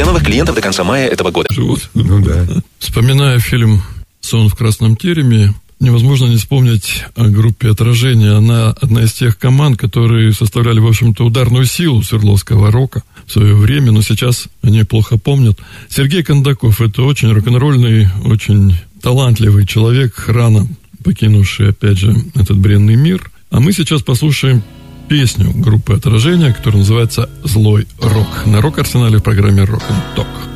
новых клиентов до конца мая этого года. Живут? Ну да. Вспоминая фильм «Сон в красном тереме», невозможно не вспомнить о группе «Отражение». Она одна из тех команд, которые составляли, в общем-то, ударную силу Свердловского рока в свое время, но сейчас они плохо помнят. Сергей Кондаков – это очень рок-н-ролльный, очень талантливый человек, рано покинувший, опять же, этот бренный мир. А мы сейчас послушаем песню группы «Отражение», которая называется «Злой рок». На рок-арсенале в программе «Рок-н-ток».